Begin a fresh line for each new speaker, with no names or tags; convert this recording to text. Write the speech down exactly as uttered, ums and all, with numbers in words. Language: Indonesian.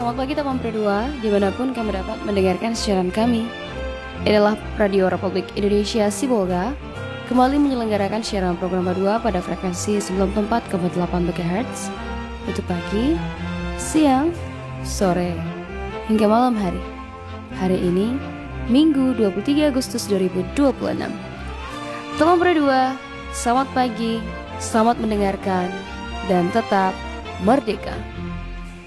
selamat pagi teman Perdua, dimanapun kamu dapat mendengarkan siaran kami. Inilah Radio Republik Indonesia Sibolga, kembali menyelenggarakan siaran program Perdua pada frekuensi sembilan puluh empat koma delapan megahertz untuk pagi, siang, sore, hingga malam hari. Hari ini, Minggu dua puluh tiga Agustus dua ribu dua puluh enam. Teman Perdua, selamat pagi, selamat mendengarkan, dan tetap merdeka.